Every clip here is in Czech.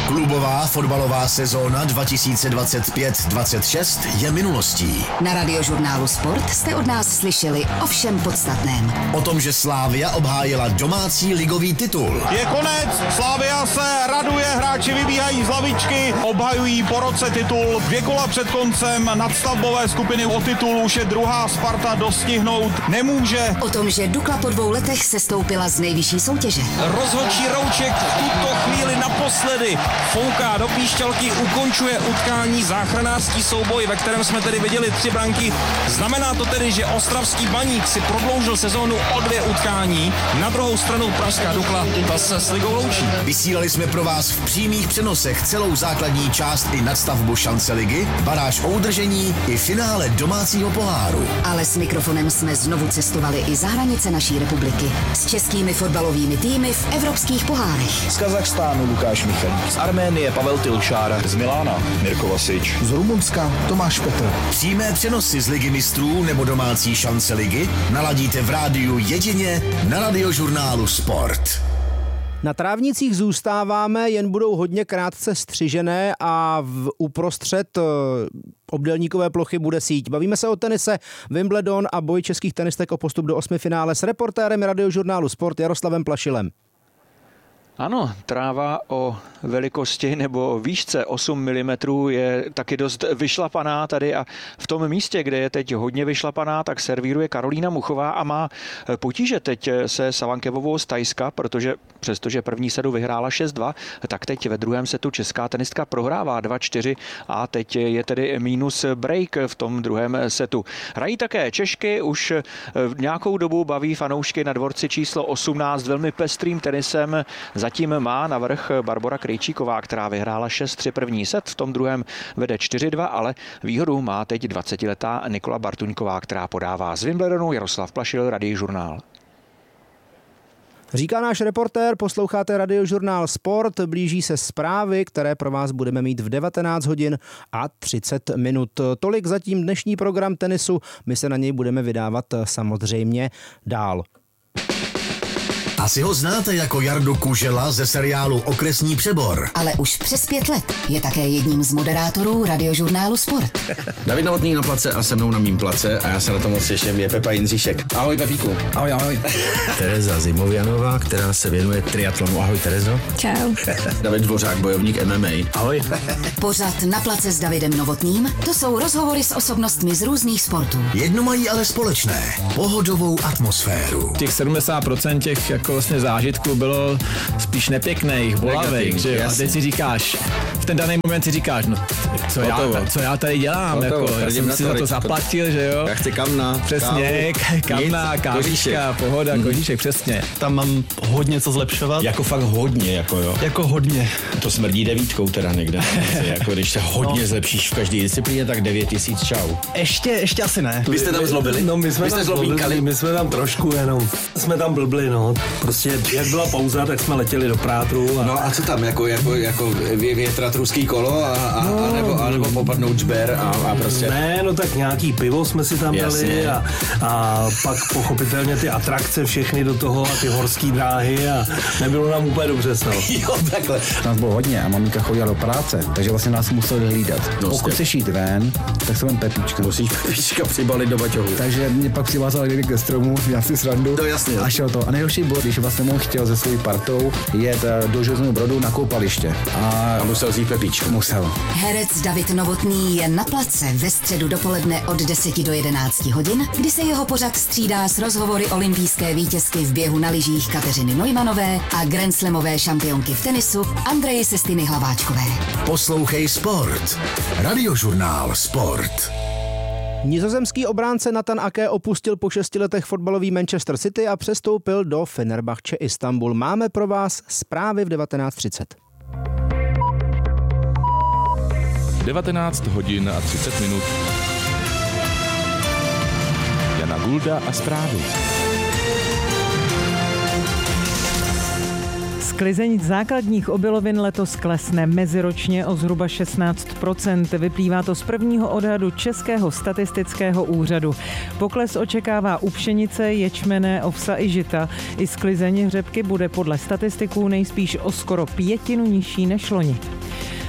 Klubová fotbalová sezóna 2025-26 je minulostí. Na Radiožurnálu Sport jste od nás slyšeli o všem podstatném. O tom, že Slavia obhájila domácí ligový titul. Je konec, Slavia se raduje, hráči vybíhají z lavičky, obhajují po roce titul. 2 kola před koncem nadstavbové skupiny o titul už je druhá Sparta dostihnout nemůže. O tom, že Dukla po 2 letech sestoupila z nejvyšší soutěže. Rozhodčí Rouček v tuto chvíli naposledy fouká do píšťalky, ukončuje utkání, záchranářský souboj, ve kterém jsme tedy viděli 3 branky. Znamená to tedy, že ostravský Baník si prodloužil sezónu o 2 utkání. Na druhou stranu pražská Dukla ta se s ligou loučí. Vysílali jsme pro vás v přímých přenosech celou základní část i nadstavbu šance ligy, baráž o udržení i finále domácího poháru. Ale s mikrofonem jsme znovu cestovali i za hranice naší republiky. S českými fotbalovými týmy v evropských pohárech. Z Kazachstánu Lukáš Michalík, z Arménie Pavel Tilšár, z Milána Mirko Vasič, z Rumunska Tomáš Petr. Přímé přenosy z Ligy mistrů nebo domácí šance ligy naladíte v rádiu jedině na Radiožurnálu Sport. Na trávnicích zůstáváme, jen budou hodně krátce střižené a uprostřed obdélníkové plochy bude síť. Bavíme se o tenise, Wimbledon a boj českých tenistek o postup do 8. finále s reportérem Radiožurnálu Sport Jaroslavem Plašilem. Ano, tráva o velikosti nebo výšce 8 mm je taky dost vyšlapaná tady a v tom místě, kde je teď hodně vyšlapaná, tak servíruje Karolína Muchová a má potíže teď se Savankevovou z Thajska, protože přestože první setu vyhrála 6-2, tak teď ve druhém setu česká tenistka prohrává 2-4 a teď je tedy minus break v tom druhém setu. Hrají také Češky, už nějakou dobu baví fanoušky na dvorci číslo 18 velmi pestrým tenisem. Zatím má navrch Barbora Krejčíková, která vyhrála 6-3 první set, v tom druhém vede 4-2, ale výhodu má teď 20letá Nikola Bartuňková, která podává z Wimbledonu. Jaroslav Plašil, Radiožurnál. Říká náš reportér, posloucháte Radiožurnál Sport, blíží se zprávy, které pro vás budeme mít v 19 hodin a 30 minut. Tolik zatím dnešní program tenisu, my se na něj budeme vydávat samozřejmě dál. Asi ho znáte jako Jardu Kužela ze seriálu Okresní přebor. Ale už přes 5 let je také jedním z moderátorů Radiožurnálu Sport. David Novotný na place a se mnou na mým place a já se na to moc těším, je Pepa Jindříšek. Ahoj Pepíku. Ahoj, ahoj. Tereza Zimovianová, která se věnuje triatlonu. Ahoj Terezo. Čau. David Dvořák, bojovník MMA. Ahoj. Pořad Na place s Davidem Novotným, to jsou rozhovory s osobnostmi z různých sportů. Jedno mají ale společné, pohodovou atmosféru. Těch 70% těch jako vlastně zážitků bylo spíš nepěkných, bolavých, že jo? A teď si říkáš, v ten daný moment si říkáš, no co já tady dělám, jako, já jsem si za to zaplatil, že jo? Já chci kamna. Přesně, kamna, kávička, pohoda, kožíšek, přesně. Tam mám hodně co zlepšovat. Jako fakt hodně, jako jo. Jako hodně. To smrdí 9 teda někde. Jako když se hodně zlepšíš v každé disciplíně, tak 9000 čau. Ještě asi ne. Vy jste tam zlobili? No, my jsme tam zlobili, my jsme tam trošku jenom. Jsme tam blbli, no. Prostě jak byla pauza, tak jsme letěli do Prátru. No a co tam, jako větrat ruský kolo a nebo popadnout žber a prostě. Ne, no tak nějaký pivo jsme si tam dali a pak pochopitelně ty atrakce všechny do toho a ty horský dráhy a nebylo nám úplně dobře s Jo, takhle. Nás bylo hodně a maminka chodila do práce, takže vlastně nás museli hlídat. Pokud chceš jít ven, tak se vem Pepička. Musíš Pepička přibalit do baťohu. Takže mě pak přivázal někde ke stromu, já si srandu. No jasně. A šel to. A nejhorší bylo, když vlastně on chtěl se svojí partou jet do Železného Brodu na koupaliště. A musel vzít Pepičku. Musel. Herec David Novotný je na place ve středu dopoledne od 10 do 11 hodin, kdy se jeho pořad střídá s rozhovory olympijské vítězky v běhu na lyžích Kateřiny Neumannové a grandslamové šampionky v tenisu Andreje Sestiny Hlaváčkové. Poslouchej Sport. Radiožurnál Sport. Nizozemský obránce Nathan Ake opustil po 6 letech fotbalový Manchester City a přestoupil do Fenerbahce Istanbul. Máme pro vás zprávy v 19:30. 19 hodin a 30 minut. Jana Gulda a zprávy. Sklizeň základních obilovin letos klesne meziročně o zhruba 16%. Vyplývá to z prvního odhadu Českého statistického úřadu. Pokles očekává u pšenice, ječmene, ovsa i žita. I sklizeň řepky bude podle statistiků nejspíš o skoro 1/5 nižší než loni.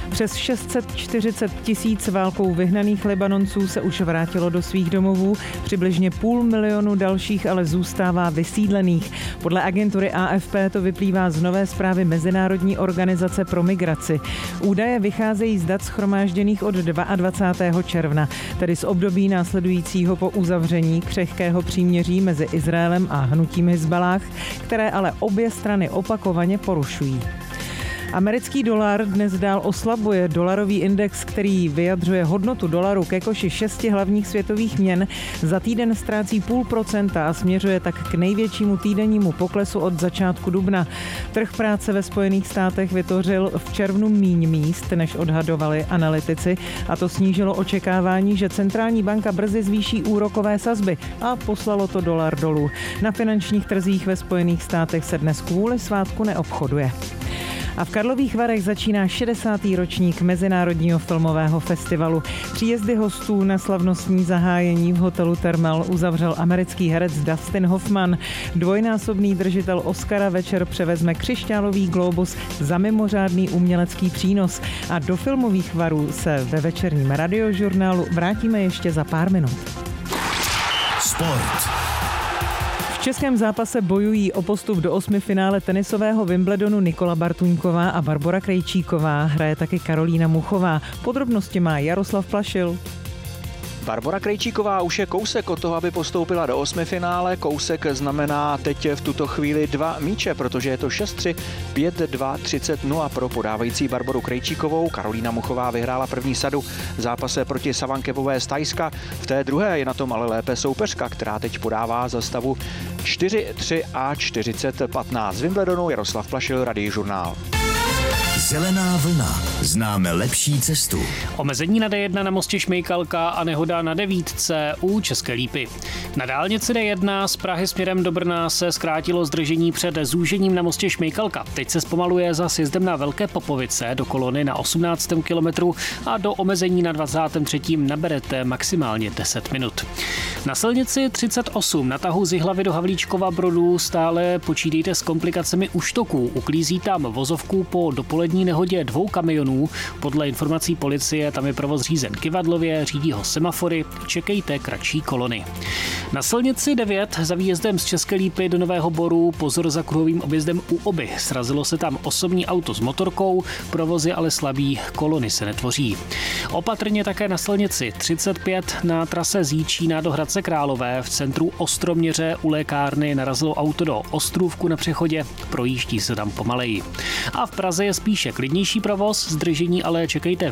Přes 640 000 válkou vyhnaných Libanonců se už vrátilo do svých domovů, přibližně 500 000 dalších ale zůstává vysídlených. Podle agentury AFP to vyplývá z nové zprávy Mezinárodní organizace pro migraci. Údaje vycházejí z dat shromážděných od 22. června, tedy z období následujícího po uzavření křehkého příměří mezi Izraelem a hnutím Hizballáh, které ale obě strany opakovaně porušují. Americký dolar dnes dál oslabuje. Dolarový index, který vyjadřuje hodnotu dolaru ke koši 6 hlavních světových měn, za týden ztrácí 0,5% a směřuje tak k největšímu týdennímu poklesu od začátku dubna. Trh práce ve Spojených státech vytvořil v červnu míň míst, než odhadovali analytici, a to snížilo očekávání, že centrální banka brzy zvýší úrokové sazby a poslalo to dolar dolů. Na finančních trzích ve Spojených státech se dnes kvůli svátku neobchoduje. A v Karlových Varech začíná 60. ročník Mezinárodního filmového festivalu. Příjezdy hostů na slavnostní zahájení v hotelu Thermal uzavřel americký herec Dustin Hoffman. Dvojnásobný držitel Oscara večer převezme křišťálový glóbus za mimořádný umělecký přínos. A do filmových varů se ve večerním radiožurnálu vrátíme ještě za pár minut. Sport. V českém zápase bojují o postup do 8 finále tenisového Wimbledonu Nikola Bartuňková a Barbora Krejčíková. Hraje taky Karolína Muchová. Podrobnosti má Jaroslav Plašil. Barbora Krejčíková už je kousek od toho, aby postoupila do 8 finále. Kousek znamená teď v tuto chvíli 2 míče, protože je to 6-3, 5-2, 30-0 pro podávající Barboru Krejčíkovou. Karolína Muchová vyhrála první sadu v zápase proti Savankevové z Thajska. V té druhé je na tom ale lépe soupeřka, která teď podává za stavu 4-3 a 40-15. Z Wimbledonu Jaroslav Plašil, Radiožurnál. Zelená vlna. Známe lepší cestu. Omezení na D1 na mostě Šmejkalka a nehoda na 9 u České Lípy. Na dálnici D1 z Prahy směrem do Brna se zkrátilo zdržení před zúžením na mostě Šmejkalka. Teď se zpomaluje za sjezdem na Velké Popovice do kolony na 18. kilometru a do omezení na 23. naberete maximálně 10 minut. Na silnici 38 na tahu z Jihlavy do Havlíčkova Brodu stále počítejte s komplikacemi u Štoků. Uklízí tam vozovku po dopolední nehodě 2 kamionů. Podle informací policie tam je provoz řízen kyvadlově, řídí ho semafory, čekejte kratší kolony. Na silnici 9 za výjezdem z České Lípy do Nového Boru pozor za kruhovým objezdem u Oby. Srazilo se tam osobní auto s motorkou, provoz je ale slabý, kolony se netvoří. Opatrně také na silnici 35 na trase z Jíčína do Hradce Králové v centru Ostroměře u lékárny narazilo auto do ostrůvku na přechodě, projíždí se tam pomaleji. A v Praze je spíše klidnější provoz, zdržení ale čekejte